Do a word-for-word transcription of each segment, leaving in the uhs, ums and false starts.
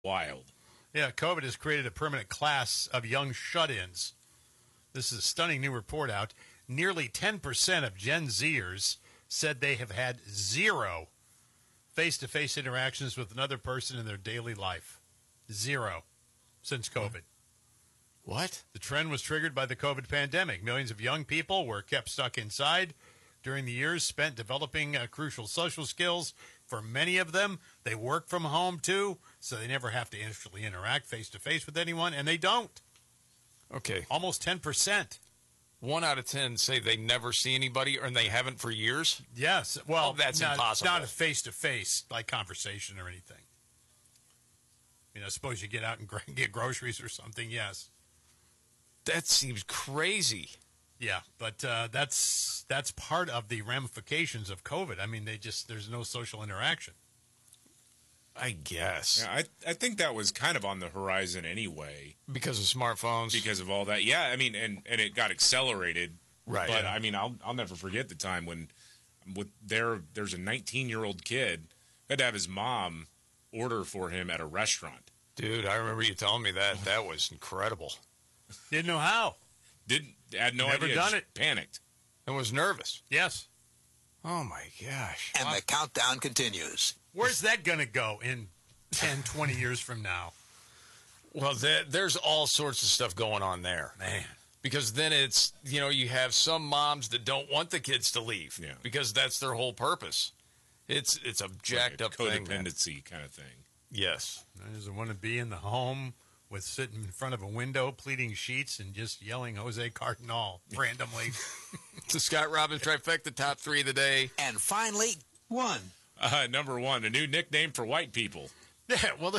Wild. Yeah, COVID has created a permanent class of young shut-ins. This is a stunning new report out. Nearly ten percent of Gen Zers said they have had zero face-to-face interactions with another person in their daily life. Zero since COVID. What? The trend was triggered by the COVID pandemic. Millions of young people were kept stuck inside during the years spent developing uh, crucial social skills. For many of them, they work from home too, so they never have to actually interact face-to-face with anyone, and they don't. Okay. Almost ten percent. One out of ten say they never see anybody, or they haven't for years? Yes. Well, oh, that's not, impossible. Not a face-to-face, like conversation or anything. You know, suppose you get out and get groceries or something, yes. That seems crazy. Yeah, but uh, that's that's part of the ramifications of COVID. I mean, they just there's no social interaction. I guess. Yeah, I I think that was kind of on the horizon anyway. Because of smartphones? Because of all that. Yeah, I mean, and, and it got accelerated. Right. But, yeah. I mean, I'll I'll never forget the time when with there there's a nineteen-year-old kid who had to have his mom order for him at a restaurant. Dude, I remember you telling me that. That was incredible. Didn't know how. Didn't had no Never idea. done Just it. Panicked. And was nervous. Yes. Oh, my gosh. And the countdown continues. Where's that going to go in ten, twenty years from now? Well, there, there's all sorts of stuff going on there. Man. Because then it's, you know, you have some moms that don't want the kids to leave. Yeah. Because that's their whole purpose. It's it's a jacked like a up thing. codependency kind of thing. Yes. I just want to be in the home with sitting in front of a window, pleating sheets, and just yelling Jose Cardinal randomly. The Scott Robbins trifecta, top three of the day. And finally, one. Uh, number one, a new nickname for white people. Yeah, well,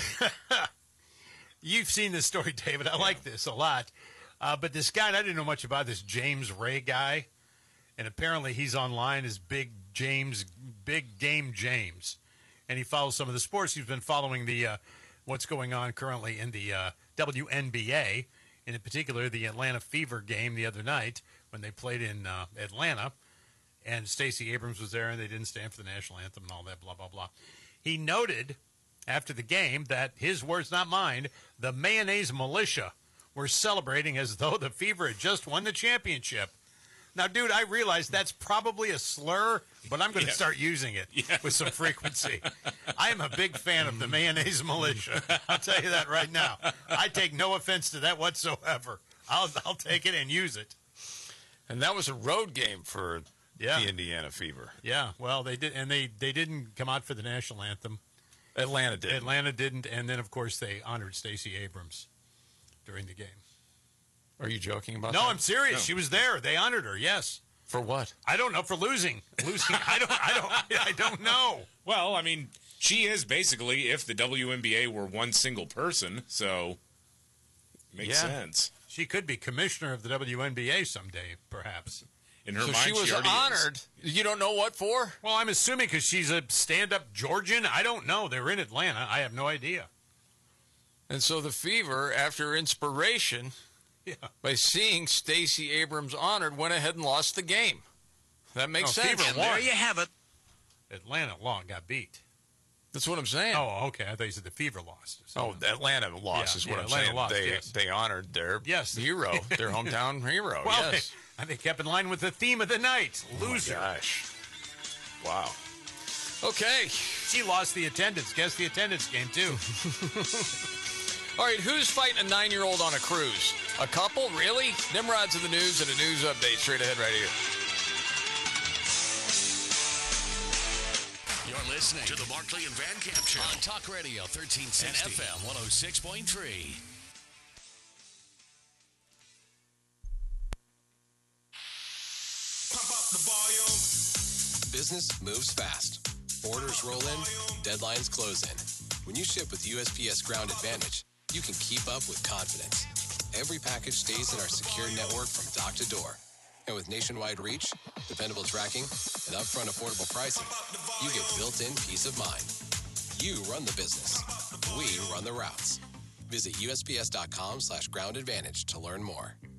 you've seen this story, David. I yeah. like this a lot. Uh, but this guy, I didn't know much about this James Ray guy. And apparently he's online as Big James, Big Game James. And he follows some of the sports. He's been following the uh, what's going on currently in the uh, W N B A, and in particular the Atlanta Fever game the other night when they played in uh, Atlanta. And Stacey Abrams was there, and they didn't stand for the national anthem and all that, blah, blah, blah. He noted after the game that, his words, not mine, the mayonnaise militia were celebrating as though the Fever had just won the championship. Now, dude, I realize that's probably a slur, but I'm going to yeah. start using it yeah. with some frequency. I am a big fan of the mayonnaise militia. I'll tell you that right now. I take no offense to that whatsoever. I'll I'll take it and use it. And that was a road game for yeah. the Indiana Fever. Yeah, well, they did, and they, they didn't come out for the national anthem. Atlanta did. Atlanta didn't, and then, of course, they honored Stacey Abrams during the game. Are you joking about no, that? No, I'm serious. No. She was there. They honored her, yes. For what? I don't know, for losing. Losing, I don't I don't I don't know. Well, I mean, she is basically if the W N B A were one single person, so makes yeah. sense. She could be commissioner of the W N B A someday, perhaps. In her so mind, she was she honored. Is. You don't know what for? Well, I'm assuming because she's a stand-up Georgian. I don't know. They're in Atlanta. I have no idea. And so the Fever, after inspiration, yeah. by seeing Stacey Abrams honored, went ahead and lost the game. That makes oh, sense. Fever won. There you have it. Atlanta long got beat. That's what I'm saying. Oh, okay. I thought you said the Fever lost. So, oh, Atlanta lost yeah, is what yeah, I'm Atlanta saying. Lost, they yes. they honored their yes. hero, their hometown hero. Well, yes. they, they kept in line with the theme of the night, loser. Oh my gosh. Wow. Okay. She lost the attendance. Guess the attendance game, too. All right, who's fighting a nine-year-old on a cruise? A couple? Really? Nimrod's in the news and a news update straight ahead right here. You're listening to the Markley and Van Camp Show on Talk Radio thirteen sixty and F M one oh six point three. Pump up the volume. Business moves fast. Orders roll in, deadlines close in. When you ship with U S P S Ground Advantage, you can keep up with confidence. Every package stays in our secure network from dock to door. And with nationwide reach, dependable tracking, and upfront affordable pricing, you get built-in peace of mind. You run the business. We run the routes. Visit U S P S dot com slash ground advantage to learn more.